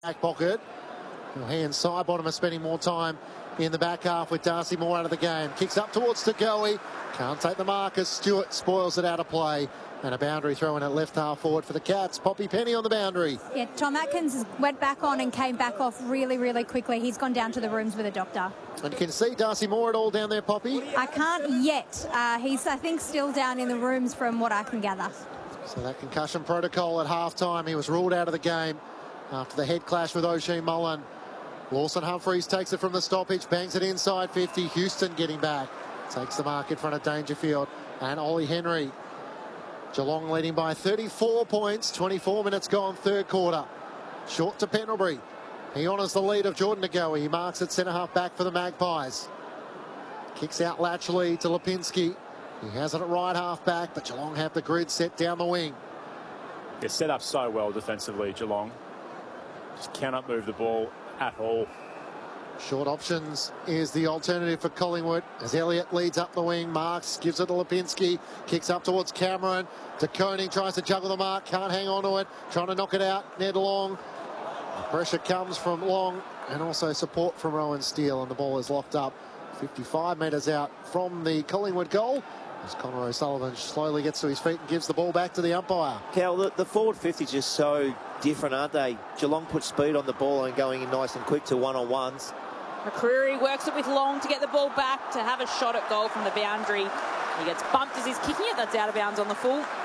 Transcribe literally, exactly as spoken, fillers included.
back pocket. He and Sidebottom are spending more time in the back half with Darcy Moore out of the game. Kicks up towards Tagoe. Can't take the mark as Stewart spoils it out of play. And a boundary throw in at left half forward for the Cats. Poppy Penny on the boundary. Yeah, Tom Atkins went back on and came back off really, really quickly. He's gone down to the rooms with a doctor. And you can see Darcy Moore at all down there, Poppy? I can't yet. Uh, he's, I think, still down in the rooms from what I can gather. So that concussion protocol at half-time. He was ruled out of the game after the head clash with O'Shea Mullen. Lawson Humphreys takes it from the stoppage, bangs it inside fifty. Houston getting back. Takes the mark in front of Dangerfield and Ollie Henry. Geelong leading by thirty-four points. twenty-four minutes gone, third quarter. Short to Pendlebury. He honours the lead of Jordan Tagoe. He marks at centre-half back for the Magpies. Kicks out Latchley to Lipinski. He has it at right half back, but Geelong have the grid set down the wing. They're set up so well defensively, Geelong. Just cannot move the ball at all. Short options is the alternative for Collingwood as Elliott leads up the wing. Marks gives it to Lipinski, kicks up towards Cameron. De Koning tries to juggle the mark, can't hang on to it, trying to knock it out. Ned Long. The pressure comes from Long and also support from Rowan Steele, and the ball is locked up fifty-five metres out from the Collingwood goal as Connor O'Sullivan slowly gets to his feet and gives the ball back to the umpire. Cal, the, the forward fifty is just so different, aren't they? Geelong put speed on the ball and going in nice and quick to one-on-ones. McCreary works it with Long to get the ball back to have a shot at goal from the boundary. He gets bumped as he's kicking it. That's out of bounds on the full.